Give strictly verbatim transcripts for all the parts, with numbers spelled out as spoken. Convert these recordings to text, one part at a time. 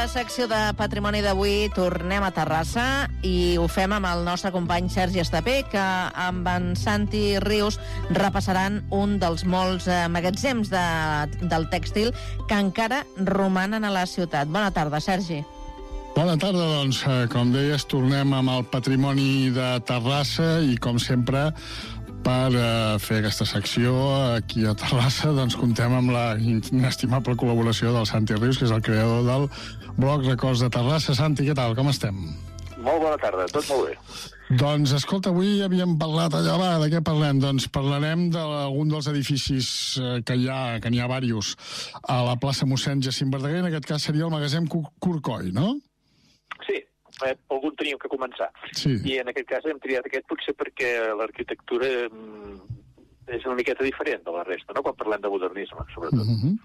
la secció de Patrimoni d'avui tornem a Terrassa i ho fem amb el nostre company Sergi Estapé, que amb en Santi Rius repassaran un dels molts eh, magatzems de, del tèxtil que encara romanen a la ciutat. Bona tarda, Sergi. Bona tarda, doncs, com deies, tornem amb el patrimoni de Terrassa i, com sempre, per uh, fer aquesta secció aquí a Terrassa, doncs comptem amb la inestimable col·laboració del Santi Rius, que és el creador del blog Records de Terrassa. Santi, què tal? Com estem? Molt bona tarda, tot molt bé. Doncs, escolta, avui havíem parlat allà, va, de què parlem? Doncs parlarem d'algun dels edificis que hi ha, que n'hi ha diversos, a la plaça mossèn Jacint Verdaguer, en aquest cas seria el magatzem Corcoll, no? Sí, eh, algun teníem que començar. Sí. I en aquest cas hem triat aquest potser perquè l'arquitectura mm, és una miqueta diferent de la resta, no?, quan parlem de modernisme, sobretot.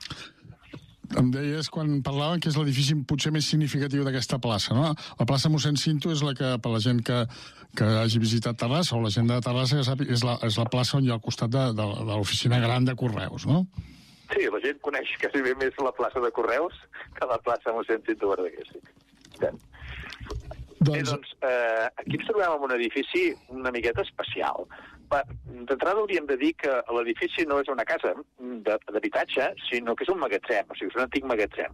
Mm-hmm. Em deies, quan parlàvem, que és l'edifici potser més significatiu d'aquesta plaça, no? La plaça mossèn Cinto és la que, per la gent que, que hagi visitat Terrassa, o la gent de Terrassa, és la, és la plaça on hi ha al costat de, de, de l'oficina gran de Correus, no? Sí, la gent coneix quasi bé més la plaça de Correus que la plaça mossèn Cinto Verdaguer, sí. Doncs... Bé, doncs, eh, aquí ens trobem en un edifici una miqueta especial. D'entrada hauríem de dir que l'edifici no és una casa d'habitatge, sinó que és un magatzem, o sigui, és un antic magatzem.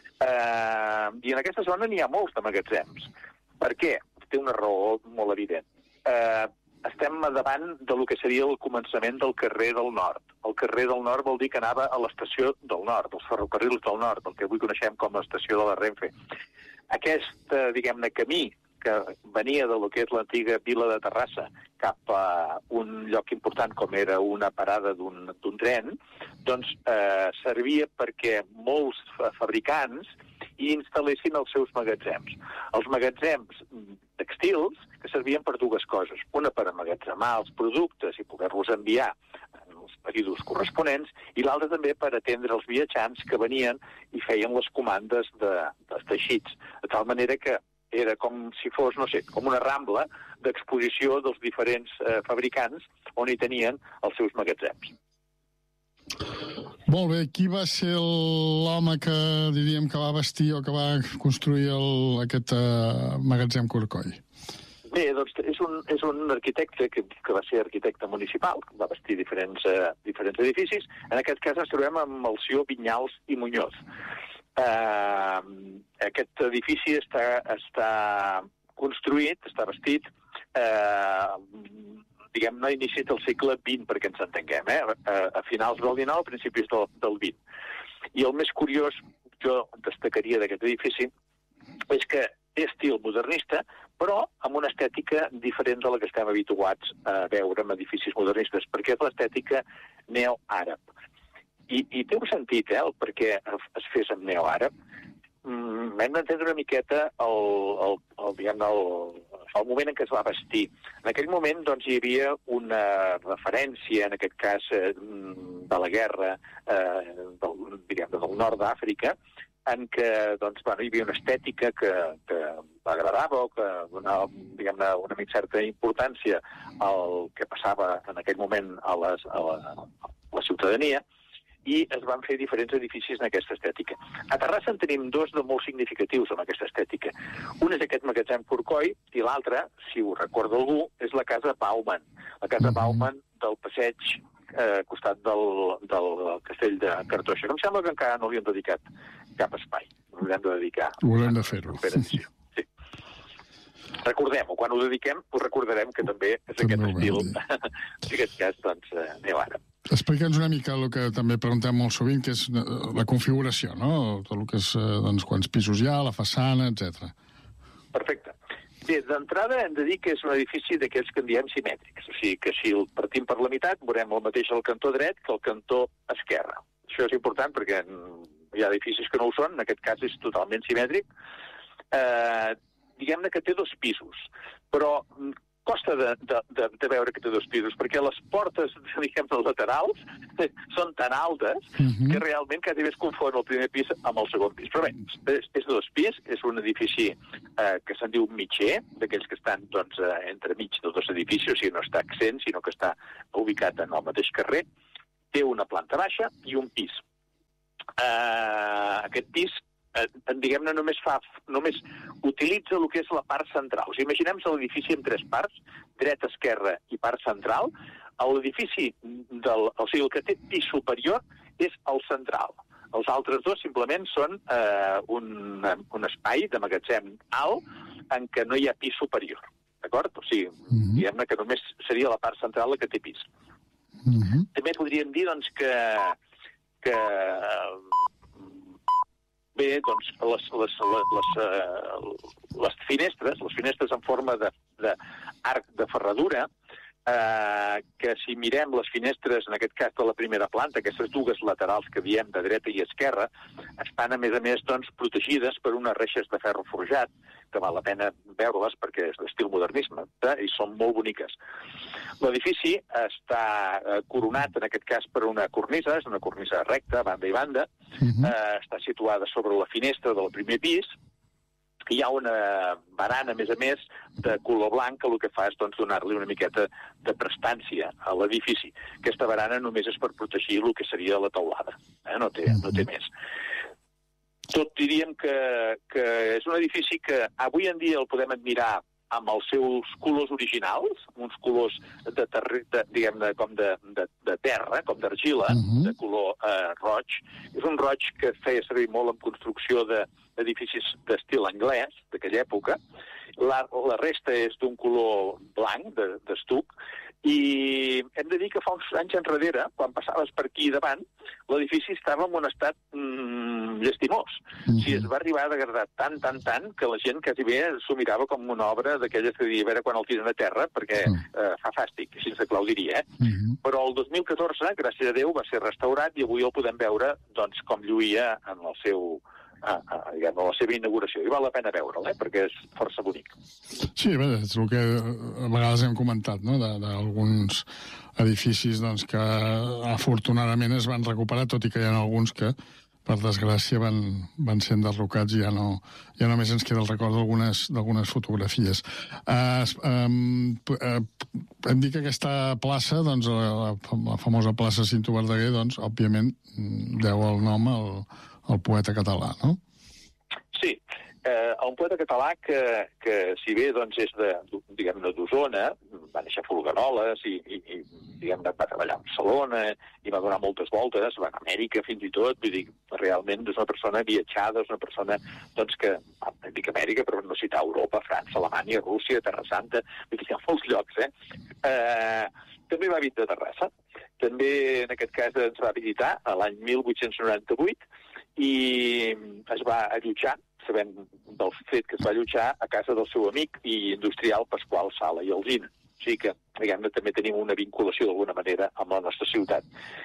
Eh, I en aquesta zona n'hi ha molts de magatzems. Per què? Té una raó molt evident. Eh, estem davant del que seria el començament del carrer del Nord. El carrer del Nord vol dir que anava a l'estació del Nord, els ferrocarrils del Nord, el que avui coneixem com l'estació de la Renfe. Aquest, diguem-ne, camí que venia de lo que és l'antiga vila de Terrassa cap a un lloc important com era una parada d'un tren, doncs eh, servia perquè molts fabricants hi instal·lessin els seus magatzems. Els magatzems textils que servien per dues coses. Una per emmagatzemar els productes i poder-los enviar en els períodes corresponents, i l'altra també per atendre els viatjants que venien i feien les comandes de, dels teixits. De tal manera que era com si fos, no sé, com una rambla d'exposició dels diferents eh, fabricants on hi tenien els seus magatzems. Molt bé, qui va ser l'home que, diríem, que va vestir o que va construir el, aquest uh, magatzem Corcoll? Bé, doncs és un, és un arquitecte que, que va ser arquitecte municipal, que va vestir diferents, uh, diferents edificis. En aquest cas ens trobem amb el senyor Vinyals i Muñoz. Uh, aquest edifici està, està construït, està vestit, uh, diguem-ne, a inicis del segle vint, perquè ens entenguem, eh? a, a finals del dinou, a principis del, del vint. I el més curiós, jo destacaria d'aquest edifici, és que té estil modernista, però amb una estètica diferent de la que estem habituats a veure en edificis modernistes, perquè és l'estètica neoàrab. I, i té un sentit, eh, el perquè es fes en neoàrab. Mm, hem d'entendre una miqueta el, el, el, diguem, el, el moment en què es va vestir. En aquell moment doncs, hi havia una referència, en aquest cas, eh, de la guerra eh, del, diguem, del nord d'Àfrica, en què doncs, bueno, hi havia una estètica que, que agradava o que donava, diguem-ne, una certa importància al que passava en aquell moment a, les, a, la, a la ciutadania, i es van fer diferents edificis en aquesta estètica. A Terrassa en tenim dos de molt significatius amb aquesta estètica. Un és aquest magatzem Corcoll i l'altre, si ho recorda algú, és la casa Bauman. La casa mm-hmm. Bauman del passeig eh, costat del, del castell de Cartoixa. Em sembla que encara no li han dedicat cap espai. Ho haurem de dedicar. Ho haurem de fer-ho. Sí. Recordem-ho, quan ho dediquem, ho recordarem que també és també aquest estil. En aquest cas, doncs, eh, aneu ara. Explica'ns una mica el que també preguntem molt sovint, que és la configuració, no? Tot el que és, doncs, quants pisos hi ha, la façana, etcètera. Perfecte. Bé, d'entrada hem de dir que és un edifici d'aquells que en diem simètrics. O sigui que si el partim per la meitat, veurem el mateix al cantó dret que al cantó esquerre. Això és important perquè hi ha edificis que no ho són, en aquest cas és totalment simètric. Eh, diguem-ne que té dos pisos, però costa de, de, de, de veure que té dos pisos, perquè les portes, diguem, laterals són tan altes uh-huh. que realment quasi bé es confon el primer pis amb el segon pis. Però bé, és, és dos pis, és un edifici eh, que se'n diu mitger, d'aquells que estan doncs, eh, entre mig de dos edificis, o sigui, no està accent, sinó que està ubicat en el mateix carrer. Té una planta baixa i un pis. Eh, aquest pis eh, diguem-ne, només fa, només utilitza el que és la part central. O sigui, imaginem l'edifici en tres parts, dreta, esquerra i part central. L'edifici, del, o sigui, el que té pis superior és el central. Els altres dos simplement són eh, un, un espai de magatzem alt en què no hi ha pis superior. D'acord? O sigui, mm-hmm. diguem-ne que només seria la part central la que té pis. Mm-hmm. També podríem dir, doncs, que, que bé, doncs, les, les, les, les, les finestres, les finestres en forma d'arc de, de ferradura, eh, que si mirem les finestres, en aquest cas de la primera planta, aquestes dues laterals que diem de dreta i esquerra, estan, a més a més, doncs, protegides per unes reixes de ferro forjat, que val la pena veure-les perquè és d'estil modernisme, eh? I són molt boniques. L'edifici està eh, coronat, en aquest cas, per una cornisa, és una cornisa recta, banda i banda, uh-huh. eh, està situada sobre la finestra del primer pis, hi ha una barana, a més a més, de color blanc, que el que fa és doncs, donar-li una miqueta de prestància a l'edifici. Aquesta barana només és per protegir el que seria la teulada, eh? no, té, no té més. Tot diríem que, que és un edifici que avui en dia el podem admirar amb els seus colors originals, uns colors de, terri, de diguem-ne, com de, de, de terra, com d'argila, uh-huh. de color eh, roig. És un roig que feia servir molt en construcció d'edificis d'estil anglès, d'aquella època. La, la resta és d'un color blanc, d'estuc, i hem de dir que fa uns anys enrere, quan passaves per aquí davant, l'edifici estava en un estat mm, llestimós. Mm-hmm. Si es va arribar a degradar tant, tant, tant, que la gent quasi bé s'ho mirava com una obra d'aquelles que diria, a veure quan el tiren a terra, perquè mm. eh, fa fàstic, així de clau diria, eh? Mm-hmm. Però el dos mil catorze, gràcies a Déu, va ser restaurat i avui el podem veure doncs, com lluïa en el seu... A, a, diguem, a la seva inauguració. I val la pena veure'l, eh? Perquè és força bonic. Sí, bé, és el que a vegades hem comentat, no? d'alguns edificis doncs, que afortunadament es van recuperar, tot i que hi ha alguns que, per desgràcia, van, van ser enderrocats i ja, no, ja només ens queda el record d'algunes fotografies. Uh, um, uh, hem dit que aquesta plaça, doncs, la, la famosa plaça Cinto Verdaguer, doncs, òbviament, deu el nom al el poeta català, no? Sí, eh, un poeta català que, que si bé doncs, és de, diguem-ne, d'Osona, va néixer a Folgueroles i, i, i diguem-ne, va treballar a Barcelona i va donar moltes voltes, va a Amèrica fins i tot, vull dir, realment és una persona viatjada, és una persona doncs, que, dic Amèrica, però no citar Europa, França, Alemanya, Rússia, Terra Santa, vull dir, hi ha molts llocs, eh? eh també va vindre a Terrassa, també en aquest cas ens va visitar l'any mil vuit-cents noranta-vuit, i es va allotjar, sabem del fet que es va allotjar a casa del seu amic i industrial Pasqual Sala i Alsina. O sigui que, diguem-ne, també tenim una vinculació d'alguna manera amb la nostra ciutat.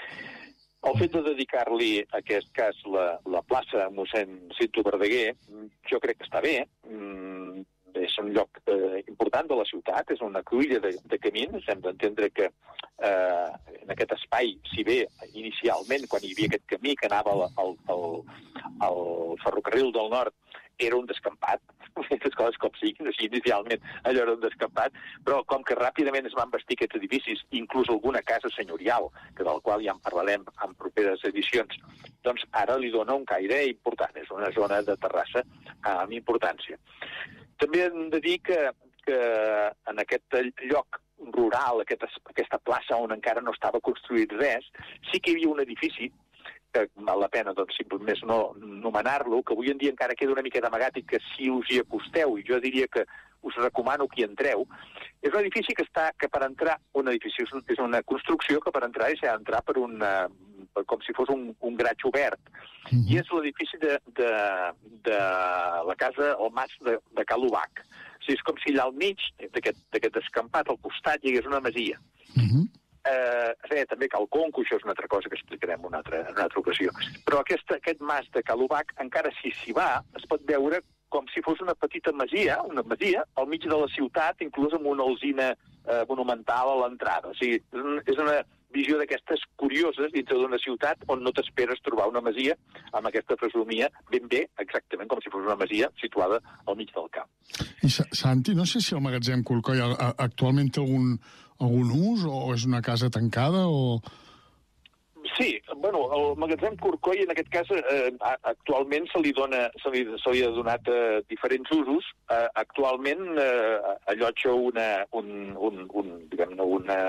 El fet de dedicar-li, en aquest cas, la, la plaça a mossèn Cinto Verdaguer, jo crec que està bé. Mm, és un lloc eh, important de la ciutat, és una cruïlla de, de camins. Hem d'entendre que eh, en aquest espai, si bé inicialment, quan hi havia aquest camí que anava al, al, al, al ferrocarril del nord, era un descampat, aquestes coses com siguin, així inicialment allò era un descampat, però com que ràpidament es van bastir aquests edificis, inclús alguna casa senyorial, que del qual ja en parlarem en properes edicions, doncs ara li dona un caire important, és una zona de Terrassa amb importància. També hem de dir que, que en aquest lloc rural, aquest, aquesta plaça on encara no estava construït res, sí que hi havia un edifici que val la pena doncs, simplement no nomenar-lo, que avui en dia encara queda una mica d'amagat i que si us hi acosteu, i jo diria que us recomano que hi entreu, és un edifici que està, que per entrar, un edifici és una construcció que per entrar s'ha d'entrar per un, com si fos un, un graig obert, mm-hmm. i és l'edifici de, de, de la casa, el mas de, de Cal Ubac. O sigui, és com si allà al mig d'aquest descampat, al costat, hi hagués una masia. Mm-hmm. Eh, res, també Cal Conco, això és una altra cosa que explicarem una altra, en una altra ocasió. Però aquest, aquest mas de Cal Ubac, encara si s'hi va, es pot veure com si fos una petita masia, una masia al mig de la ciutat, inclús amb una alzina eh, monumental a l'entrada. O sigui, és, un, és una visió d'aquestes curioses dintre d'una ciutat on no t'esperes trobar una masia amb aquesta fesomia ben bé, exactament com si fos una masia situada al mig del camp. I Santi, no sé si el magatzem Colcoll actualment té algun, algun ús o és una casa tancada o... Sí, bueno, el magatzem Corcoll, en aquest cas, eh, actualment se li, dona, se li, se li ha donat eh, diferents usos. Eh, actualment eh, allotja una, un, un, un, diguem-ne, una,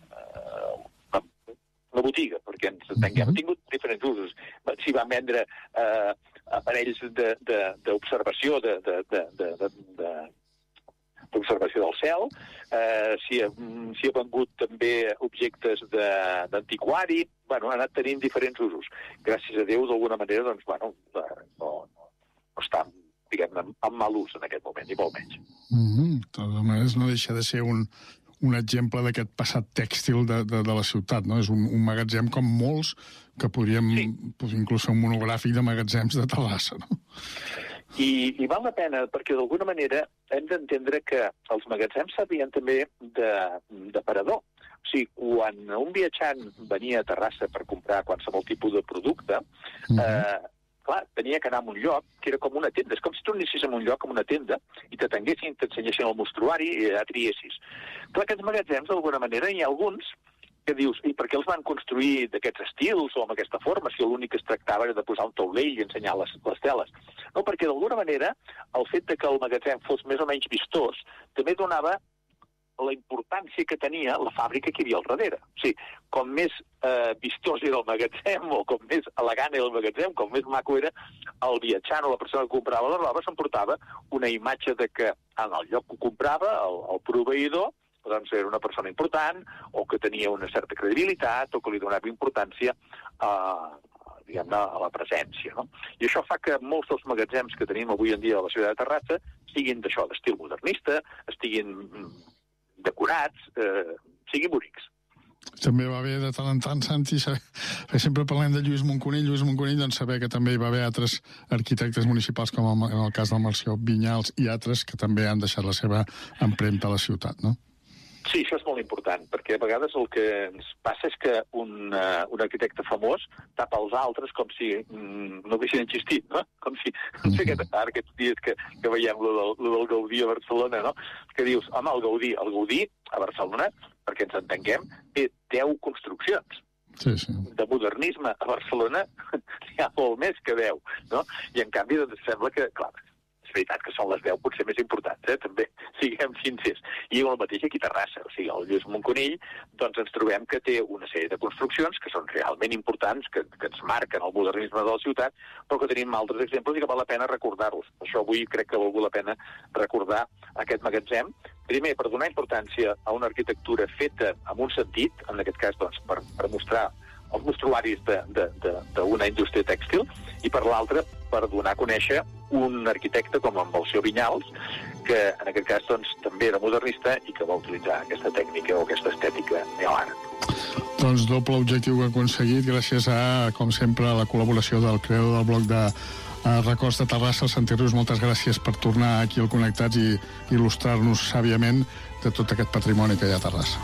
una, una botiga, perquè ens entenguem. Ha tingut diferents usos. S'hi van vendre eh, aparells d'observació de, de, de, de, de, de, d'observació del cel, eh, s'hi ha, s'hi ha vengut també objectes d'antiquari, bueno, ha anat tenint diferents usos. Gràcies a Déu, d'alguna manera, doncs, bueno, no, no, no està, diguem-ne, en mal ús en aquest moment, ni molt menys. Mm-hmm. De totes maneres, no deixa de ser un, un exemple d'aquest passat tèxtil de, de, de la ciutat, no? És un, un magatzem com molts que podríem, sí, pues, inclús fer un monogràfic de magatzems de Terrassa, no? I, i val la pena, perquè d'alguna manera hem d'entendre que els magatzems servien també d'aparador. O sigui, quan un viatjant venia a Terrassa per comprar qualsevol tipus de producte, mm-hmm. eh, clar, tenia que anar a un lloc que era com una tenda. És com si tu anessis a un lloc, com una tenda, i t'atenguessin, t'ensenyessin el mostruari i allà triessis. Clar, aquests magatzems, d'alguna manera, hi ha alguns que dius, i per què els van construir d'aquests estils o amb aquesta forma, si l'únic que es tractava era de posar un taulell i ensenyar les, les teles? No, perquè d'alguna manera el fet de que el magatzem fos més o menys vistós també donava la importància que tenia la fàbrica que hi havia al darrere. O sigui, com més eh, vistós era el magatzem o com més elegant era el magatzem, com més maco era, el viatjant o la persona que comprava la roba s'emportava una imatge de que en el lloc que comprava, el, el proveïdor, doncs era una persona important, o que tenia una certa credibilitat, o que li donava importància a, diguem-ne, a la presència, no? I això fa que molts dels magatzems que tenim avui en dia a la ciutat de Terrassa siguin d'això, d'estil modernista, estiguin decorats, eh, siguin bonics. També va haver de tant en tant, Santi, saber, sempre parlem de Lluís Moncunill, Lluís Moncunill, doncs saber que també hi va haver altres arquitectes municipals, com en el cas del Marció Vinyals, i altres que també han deixat la seva empremta a la ciutat, no? Sí, això és molt important, perquè a vegades el que ens passa és que un, uh, un arquitecte famós tapa els altres com si mm, no haguessin existit, no? Com si, no sé, aquest, ara aquests dies que, que veiem lo del, lo del Gaudí a Barcelona, no? Que dius, home, el Gaudí, el Gaudí a Barcelona, perquè ens entenguem, té deu construccions. Sí, sí. De modernisme a Barcelona hi ha molt més que deu, no? I en canvi doncs, sembla que, clar, és veritat que són les deu potser més importants, eh? També siguem sincers. I el mateix aquí a Terrassa, o sigui, el Lluís Moncunill, doncs ens trobem que té una sèrie de construccions que són realment importants, que, que ens marquen el modernisme de la ciutat, però que tenim altres exemples i que val la pena recordar-los. Per això avui crec que val la pena recordar aquest magatzem, primer per donar importància a una arquitectura feta amb un sentit, en aquest cas doncs, per, per mostrar els mostruaris d'una indústria tèxtil, i per l'altra per donar a conèixer un arquitecte com en Balció Vinyals, que en aquest cas doncs, també era modernista i que va utilitzar aquesta tècnica o aquesta estètica neoàrab. Doncs doble objectiu que ha aconseguit gràcies a, com sempre, a la col·laboració del creador del bloc de Records de Terrassa, el Santi Rius. Moltes gràcies per tornar aquí al Connectats i il·lustrar-nos sàviament de tot aquest patrimoni que hi ha a Terrassa.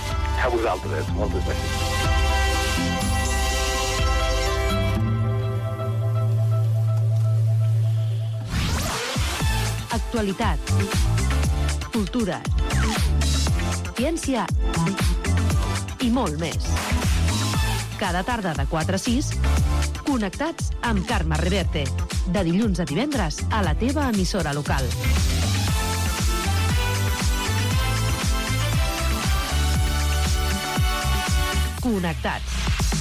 A vosaltres, moltes gràcies. Actualitat, cultura, ciència i molt més. Cada tarda de quatre a sis, Connectats amb Carme Reverte. De dilluns a divendres a la teva emissora local. Connectats.